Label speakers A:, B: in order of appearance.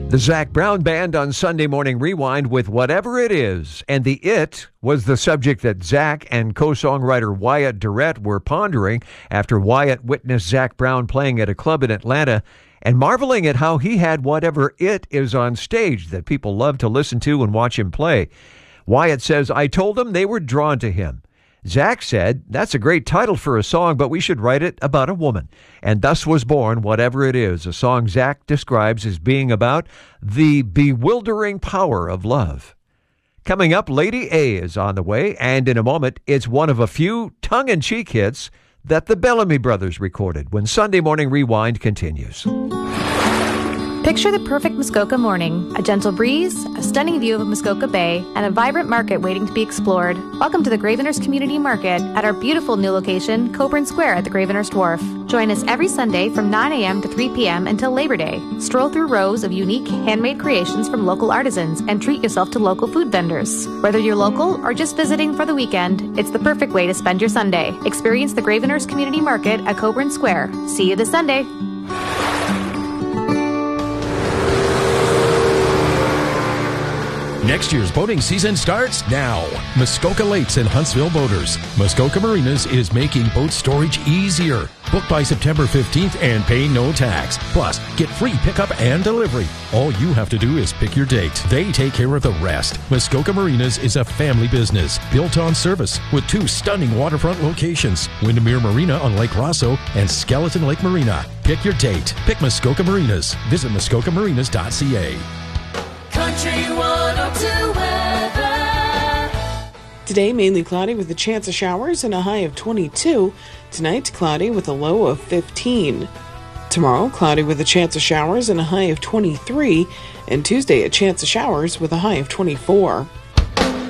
A: The Zac Brown Band on Sunday Morning Rewind with Whatever It Is. And the it was the subject that Zac and co-songwriter Wyatt Durrett were pondering after Wyatt witnessed Zac Brown playing at a club in Atlanta and marveling at how he had whatever it is on stage that people love to listen to and watch him play. Wyatt says, I told them they were drawn to him. Zac said, that's a great title for a song, but we should write it about a woman. And thus was born Whatever It Is, a song Zac describes as being about the bewildering power of love. Coming up, Lady A is on the way, and in a moment, it's one of a few tongue-in-cheek hits that the Bellamy Brothers recorded when Sunday Morning Rewind continues.
B: Picture the perfect Muskoka morning. A gentle breeze, a stunning view of Muskoka Bay, and a vibrant market waiting to be explored. Welcome to the Gravenhurst Community Market at our beautiful new location, Coburn Square at the Gravenhurst Wharf. Join us every Sunday from 9 a.m. to 3 p.m. until Labor Day. Stroll through rows of unique handmade creations from local artisans and treat yourself to local food vendors. Whether you're local or just visiting for the weekend, it's the perfect way to spend your Sunday. Experience the Gravenhurst Community Market at Coburn Square. See you this Sunday.
C: Next year's boating season starts now. Muskoka Lakes and Huntsville Boaters. Muskoka Marinas is making boat storage easier. Book by September 15th and pay no tax. Plus, get free pickup and delivery. All you have to do is pick your date. They take care of the rest. Muskoka Marinas is a family business built on service with 2 stunning waterfront locations, Windermere Marina on Lake Rosso and Skeleton Lake Marina. Pick your date. Pick Muskoka Marinas. Visit muskokamarinas.ca.
D: Country 102 weather.
E: Today, mainly cloudy with a chance of showers and a high of 22. Tonight, cloudy with a low of 15. Tomorrow, cloudy with a chance of showers and a high of 23. And Tuesday, a chance of showers with a high of 24.